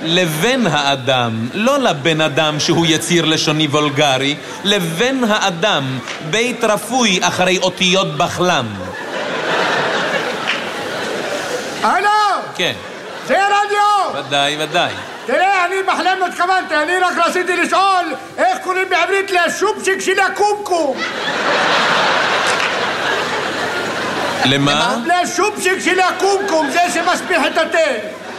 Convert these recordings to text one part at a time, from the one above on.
לבן האדם, לא לבן אדם שהוא יציר לשוני וולגרי, לבן האדם, בית רפוי אחרי אותיות בחלם. הלו! כן. זה רדיו! ודאי, ודאי. תראה, אני בחלם לא התכוונתי, אני רק רציתי לשאול איך קוראים בעברית לשופשיק של הקומקום. למה? לשופשיק של הקומקום, זה שמשפיח את התה.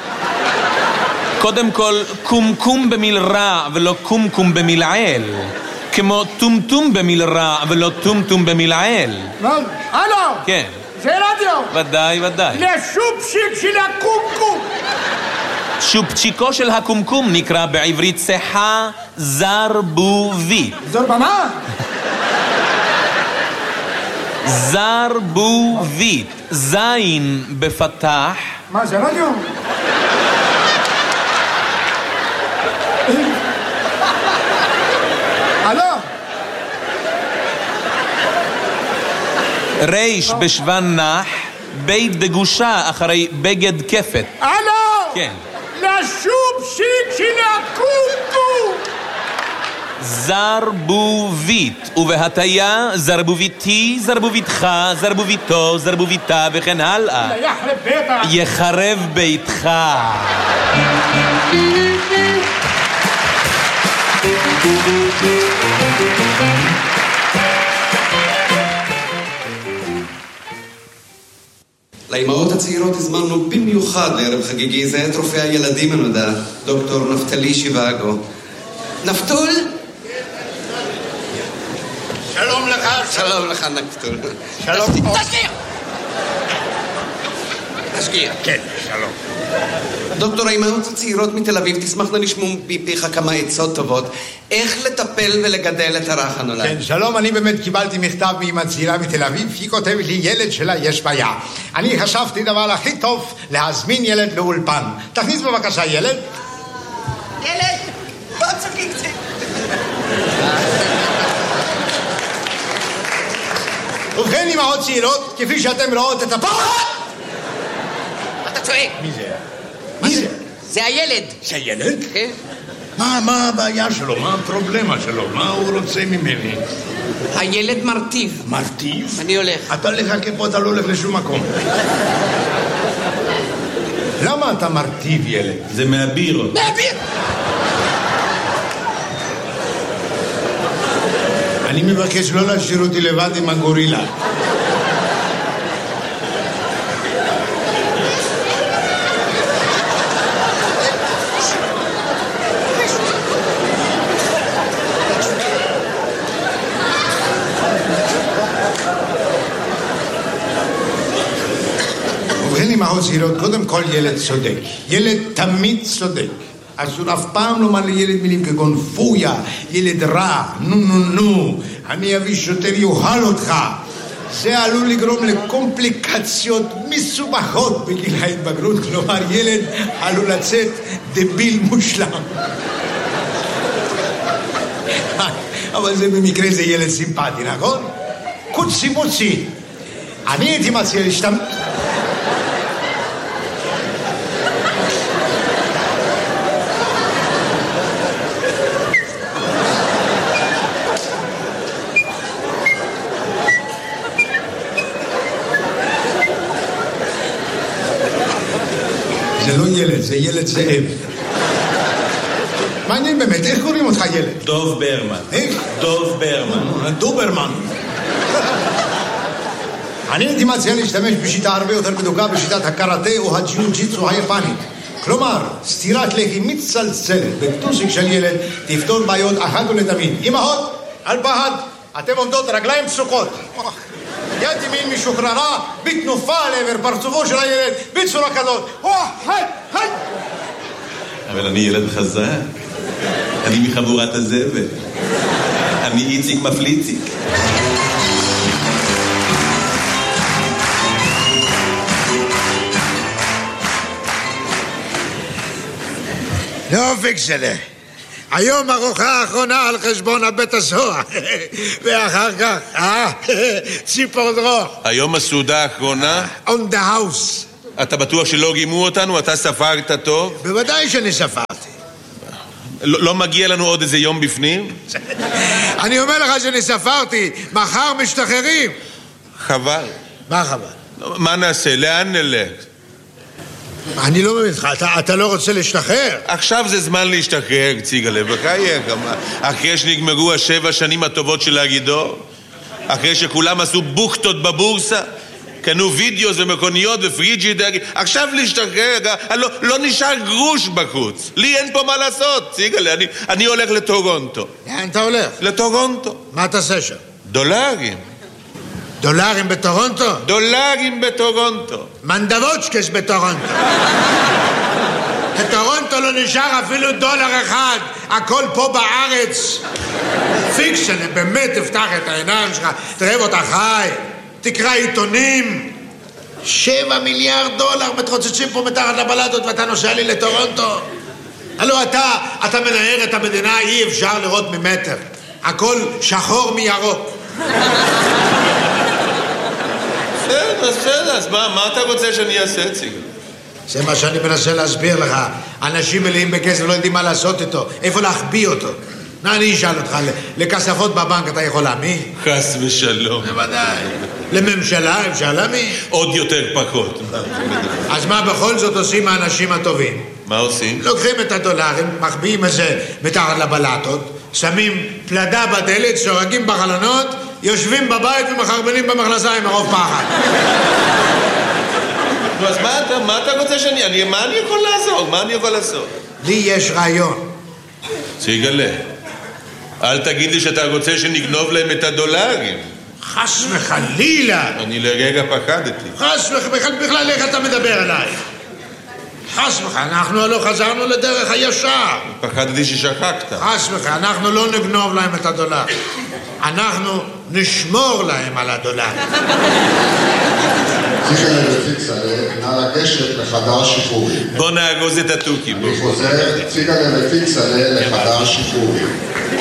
קודם כל, קומקום במיל רע ולא קומקום במיל עיל. כמו טומטום במיל רע ולא טומטום במיל עיל. הלו! כן. זה רדיו! ודאי, ודאי. לשופשיק של הקומקום. שופצ'יקו של הקומקום נקרא בעברית שיחה זרבובית. זרבמה? זרבובית. זין בפתח. מה זה רדיו? הלו? ריש בשוון נח, בית דגושה אחרי בגד כפת. הלו? כן. לשופשיק של הקומקום. זרבובית, ובהטיה זרבוביתי, זרבוביתך, זרבוביתו, זרבוביתה וכן הלאה. יחרב ביתך. יחרב ביתך. לאמהות הצעירות הזמנו במיוחד לערב חגיגי זה את רופא הילדים הנודע, דוקטור נפתלי שיבאגו. נפתול? שלום לך. שלום לך נפתול. שלום. תשקיע. כן, שלום. דוקטור, האמהות הצעירות מתל אביב תשמחנה לשמוע מפיך כמה עצות טובות איך לטפל ולגדל את הרך הנולד. כן, שלום, אני באמת קיבלתי מכתב מאמא צעירה מתל אביב, היא כותבת לי ילד שלה יש בעיה. אני חשבתי דבר הכי טוב להזמין ילד לאולפן. תכניס בבקשה ילד. ילד, בוא תצחקי קצת. ובכן אמהות צעירות, כפי שאתם רואות את הפחד. אתה צועק. מי זה? מי זה? זה הילד. זה ילד? כן. מה הבעיה שלו? מה הפרובלמה שלו? מה הוא רוצה ממני? הילד מרטיב. מרטיב? אני הולך. אתה לחכה פה, אתה לא הולך לשום מקום. למה אתה מרטיב ילד? זה מהבירות. מהביר! אני מבקש לא להשאיר אותי לבד עם הגורילה. ובכן אמהות צעירות, קודם כל ילד צודק. ילד תמיד צודק. אסור אף פעם לומר לילד מילים כגון פויה, ילד רע, נו, אני אביא שוטר יוכל אותך. זה עלול לגרום לקומפליקציות מסובכות בגיל ההתבגרות, כלומר ילד עלול לצאת דביל מושלם. אבל זה במקרה זה ילד סימפטי, נכון? קוצי מוצי. אני הייתי מציע להשתמש... זה לא ילד, זה ילד זאב. מעניין באמת, איך קוראים אותך ילד? דוב ברמן. איך? דוב ברמן. דוברמן. אני הייתי מציע להשתמש בשיטה הרבה יותר בדוקה, בשיטת הקראטה או הג'יוג'יצו היפנית. כלומר, סטירת לחי מצלצלת בטוסיק של ילד תפתור בעיות אחת ולתמיד. אמהות, אל פחד, אתם עומדות רגליים פסוקות. יד ימין משוחררה, בתנופה לעבר פרצופו של הילד, בצורה כזאת. היי! אבל אני ילד חזק. אני מחבורת הזבל. אני איציק מפליציק. יופי שלי. היום ארוחה האחרונה על חשבון הבית הסוהר. ואחר כך, ציפור דרוך. היום הסעודה האחרונה? On the house. אתה בטוח שלא גימו אותנו? אתה ספרת טוב? בוודאי שאני ספרתי. לא מגיע לנו עוד איזה יום בפנים? אני אומר לך שאני ספרתי, מחר משתחררים. חבל. מה חבל? מה נעשה? לאן נלך? אני לא מבין לך, אתה לא רוצה להשתחרר? עכשיו זה זמן להשתחרר, ציגלה, בחייך. אחרי שנגמרו 7 השנים הטובות של הגידור, אחרי שכולם עשו בוכטות בבורסה, קנו וידאו ומכוניות ופריג'ידר, עכשיו להשתחרר, לא נשאר גרוש בחוץ. לי אין פה מה לעשות, ציגלה, אני הולך לטורונטו. לאן אתה הולך? לטורונטו. מה תעשה שם? דולרים. דולרים בטורונטו? דולרים בטורונטו. מנדבוצ'קס בטורונטו. בטורונטו לא נשאר אפילו $1, הכל פה בארץ. פיקשן, באמת תפתח את העיניים שלך, תראה אותה חי, תקרא עיתונים. $7 מיליארד מתרוצצים פה מתחת לבלטות ואתה נוסע לי לטורונטו. הלוא אתה מנהר את המדינה, אי אפשר לראות ממטר. הכל שחור מירוק. בסדר, אז מה אתה רוצה שאני אעשה, ציגל? זה מה שאני מנסה להסביר לך. אנשים מלאים בכסף לא יודעים מה לעשות איתו, איפה להחביא אותו. אני אשאל אותך, לכספות בבנק אתה יכול להאמין? חס ושלום. בוודאי. לממשלה אפשר להאמין? עוד יותר פחות. אז מה בכל זאת עושים האנשים הטובים? מה עושים? לוקחים את הדולרים, מחביאים את זה מתחת לבלטות, שמים פלדה בדלת, שורגים בחלונות, יושבים בבית ומחרבנים במכנסיים מרוב פחד. אז מה אתה רוצה מה אני יכול לעזור? מה אני יכול לעשות? לי יש רעיון. ציגלה, אל תגיד לי שאתה רוצה שנגנוב להם את הדולרים. חס וחלילה. אני לרגע פחדתי. חס וחלילה, בכלל איך אתה מדבר עליי? חס וחלילה, אנחנו לא חזרנו לדרך הישר. פחדתי ששכחת. חס וחלילה, אנחנו לא נגנוב להם את הדולר. אנחנו נשמור להם על הדולר. ציגלה ופיקסלה, נא לגשת לחדר שחרורים. בוא נאגוז את התוכים. אני חוזר, ציגלה ופיקסלה לחדר שחרורים.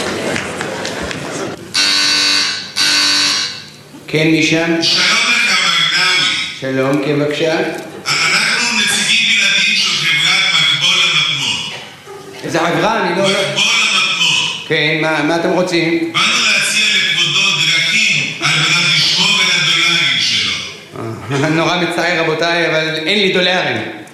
כן, משם? שלום לך, מגנאווי. שלום, כן, בבקשה. אנחנו נציגים בלעדיים של חברת מקבול המטמון. איזה חברה? אני לא... מקבול המטמון. כן, מה אתם רוצים? באנו להציע לכבודו דרכים על מנת לשמור על הדולרים שלו. נורא מצער, רבותיי, אבל אין לי דולרים.